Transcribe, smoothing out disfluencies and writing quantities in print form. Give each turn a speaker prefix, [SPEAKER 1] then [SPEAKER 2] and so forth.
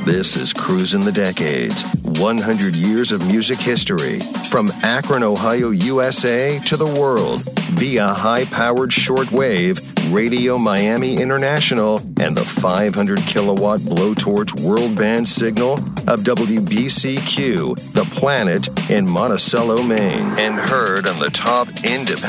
[SPEAKER 1] This is Cruisin' the Decades, 100 years of music history, from Akron, Ohio, USA to the world, via high-powered shortwave, Radio Miami International, and the 500-kilowatt blowtorch world band signal of WBCQ, The Planet in Monticello, Maine, and heard on the top independent